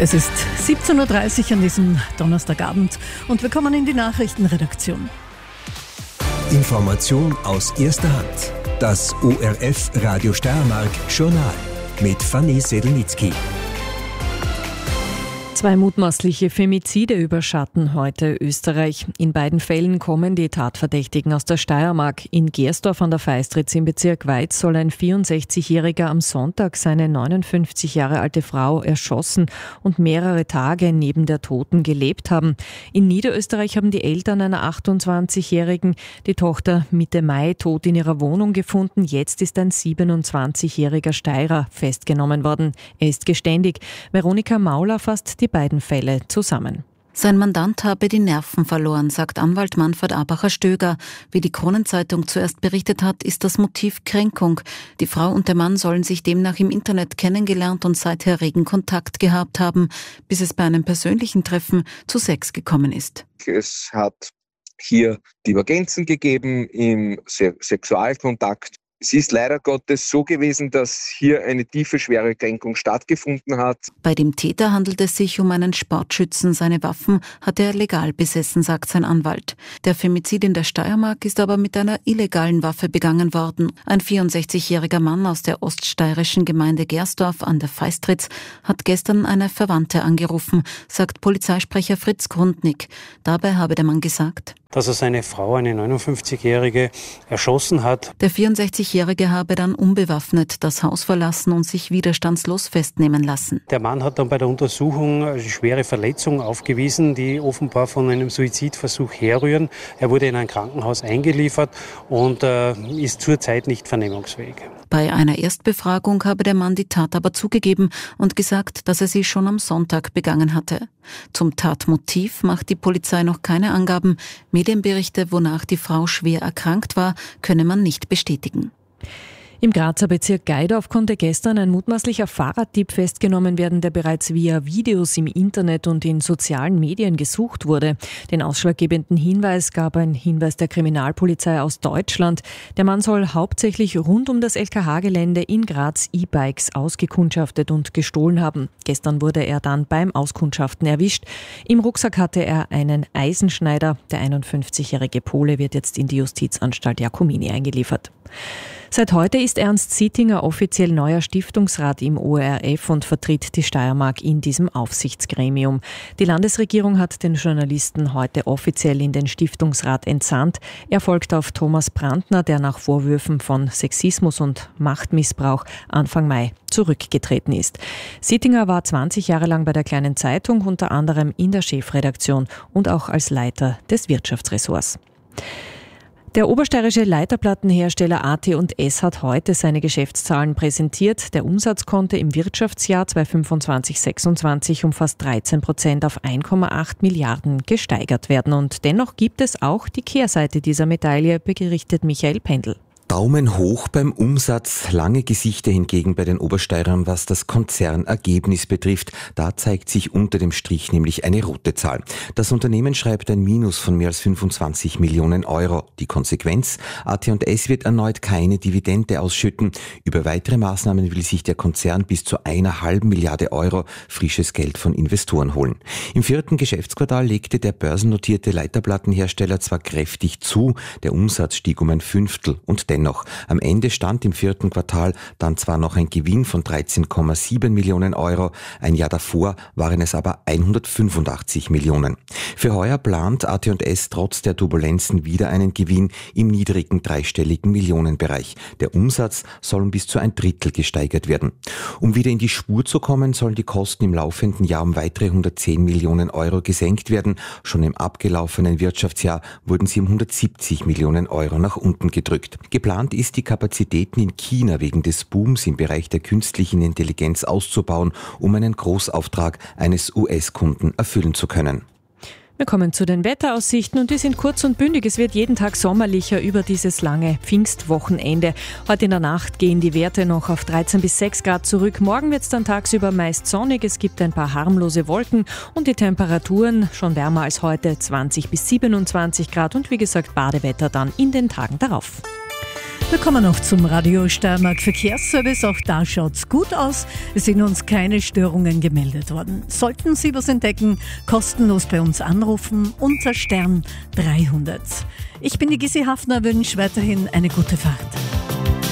Es ist 17.30 Uhr an diesem Donnerstagabend und wir kommen in die Nachrichtenredaktion. Information aus erster Hand. Das ORF Radio Steiermark Journal mit Fanny Sedelnitzky. 2 mutmaßliche Femizide überschatten heute Österreich. In beiden Fällen kommen die Tatverdächtigen aus der Steiermark. In Gersdorf an der Feistritz im Bezirk Weiz soll ein 64-Jähriger am Sonntag seine 59 Jahre alte Frau erschossen und mehrere Tage neben der Toten gelebt haben. In Niederösterreich haben die Eltern einer 28-Jährigen die Tochter Mitte Mai tot in ihrer Wohnung gefunden. Jetzt ist ein 27-jähriger Steirer festgenommen worden. Er ist geständig. Veronika Mauler fasst die beiden Fälle zusammen. Sein Mandant habe die Nerven verloren, sagt Anwalt Manfred Abacher-Stöger. Wie die Kronenzeitung zuerst berichtet hat, ist das Motiv Kränkung. Die Frau und der Mann sollen sich demnach im Internet kennengelernt und seither regen Kontakt gehabt haben, bis es bei einem persönlichen Treffen zu Sex gekommen ist. Es hat hier Divergenzen gegeben im Sexualkontakt. Es ist leider Gottes so gewesen, dass hier eine tiefe, schwere Kränkung stattgefunden hat. Bei dem Täter handelt es sich um einen Sportschützen. Seine Waffen hat er legal besessen, sagt sein Anwalt. Der Femizid in der Steiermark ist aber mit einer illegalen Waffe begangen worden. Ein 64-jähriger Mann aus der oststeirischen Gemeinde Gersdorf an der Feistritz hat gestern eine Verwandte angerufen, sagt Polizeisprecher Fritz Grundnick. Dabei habe der Mann gesagt, dass er seine Frau, eine 59-Jährige, erschossen hat. Der 64-Jährige habe dann unbewaffnet das Haus verlassen und sich widerstandslos festnehmen lassen. Der Mann hat dann bei der Untersuchung eine schwere Verletzung aufgewiesen, die offenbar von einem Suizidversuch herrühren. Er wurde in ein Krankenhaus eingeliefert und ist zurzeit nicht vernehmungsfähig. Bei einer Erstbefragung habe der Mann die Tat aber zugegeben und gesagt, dass er sie schon am Sonntag begangen hatte. Zum Tatmotiv macht die Polizei noch keine Angaben. Medienberichte, wonach die Frau schwer erkrankt war, könne man nicht bestätigen. Im Grazer Bezirk Gaidorf konnte gestern ein mutmaßlicher Fahrraddieb festgenommen werden, der bereits via Videos im Internet und in sozialen Medien gesucht wurde. Den ausschlaggebenden Hinweis gab ein Hinweis der Kriminalpolizei aus Deutschland. Der Mann soll hauptsächlich rund um das LKH-Gelände in Graz E-Bikes ausgekundschaftet und gestohlen haben. Gestern wurde er dann beim Auskundschaften erwischt. Im Rucksack hatte er einen Eisenschneider. Der 51-jährige Pole wird jetzt in die Justizanstalt Jakomini eingeliefert. Seit heute ist Ernst Sittinger offiziell neuer Stiftungsrat im ORF und vertritt die Steiermark in diesem Aufsichtsgremium. Die Landesregierung hat den Journalisten heute offiziell in den Stiftungsrat entsandt. Er folgt auf Thomas Brandner, der nach Vorwürfen von Sexismus und Machtmissbrauch Anfang Mai zurückgetreten ist. Sittinger war 20 Jahre lang bei der Kleinen Zeitung, unter anderem in der Chefredaktion und auch als Leiter des Wirtschaftsressorts. Der obersteirische Leiterplattenhersteller AT&S hat heute seine Geschäftszahlen präsentiert. Der Umsatz konnte im Wirtschaftsjahr 2025/26 um fast 13% auf 1,8 Milliarden gesteigert werden. Und dennoch gibt es auch die Kehrseite dieser Medaille, berichtet Michael Pendl. Daumen hoch beim Umsatz, lange Gesichter hingegen bei den Obersteirern, was das Konzernergebnis betrifft. Da zeigt sich unter dem Strich nämlich eine rote Zahl. Das Unternehmen schreibt ein Minus von mehr als 25 Millionen Euro. Die Konsequenz? AT&S wird erneut keine Dividende ausschütten. Über weitere Maßnahmen will sich der Konzern bis zu 1,5 Milliarde Euro frisches Geld von Investoren holen. Im 4. Geschäftsquartal legte der börsennotierte Leiterplattenhersteller zwar kräftig zu, der Umsatz stieg um ein Fünftel und dennoch, am Ende stand im 4. Quartal dann zwar noch ein Gewinn von 13,7 Millionen Euro, ein Jahr davor waren es aber 185 Millionen. Für heuer plant AT&S trotz der Turbulenzen wieder einen Gewinn im niedrigen dreistelligen Millionenbereich. Der Umsatz soll um bis zu ein Drittel gesteigert werden. Um wieder in die Spur zu kommen, sollen die Kosten im laufenden Jahr um weitere 110 Millionen Euro gesenkt werden. Schon im abgelaufenen Wirtschaftsjahr wurden sie um 170 Millionen Euro nach unten gedrückt. Geplant ist, die Kapazitäten in China wegen des Booms im Bereich der künstlichen Intelligenz auszubauen, um einen Großauftrag eines US-Kunden erfüllen zu können. Wir kommen zu den Wetteraussichten und die sind kurz und bündig. Es wird jeden Tag sommerlicher über dieses lange Pfingstwochenende. Heute in der Nacht gehen die Werte noch auf 13 bis 6 Grad zurück. Morgen wird es dann tagsüber meist sonnig. Es gibt ein paar harmlose Wolken und die Temperaturen schon wärmer als heute, 20 bis 27 Grad und wie gesagt Badewetter dann in den Tagen darauf. Wir kommen noch zum Radio Steiermark Verkehrsservice. Auch da schaut's gut aus. Es sind uns keine Störungen gemeldet worden. Sollten Sie was entdecken, kostenlos bei uns anrufen unter Stern 300. Ich bin die Gissi Hafner, wünsche weiterhin eine gute Fahrt.